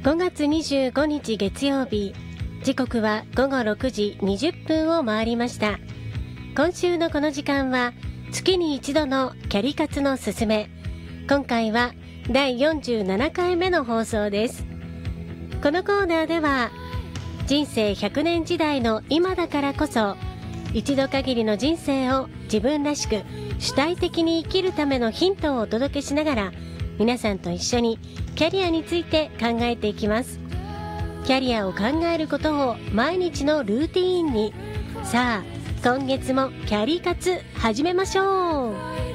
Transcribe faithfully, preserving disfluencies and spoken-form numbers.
ごがつにじゅうごにち月曜日、時刻はごごろくじにじゅっぷんを回りました。今週のこの時間は月に一度のキャリ活のすすめ。今回はだいよんじゅうななかいめの放送です。このコーナーでは人生ひゃくねん時代の今だからこそ一度限りの人生を自分らしく主体的に生きるためのヒントをお届けしながら、皆さんと一緒にキャリアについて考えていきます。キャリアを考えることを毎日のルーティーンに。さあ今月もキャリ活始めましょう。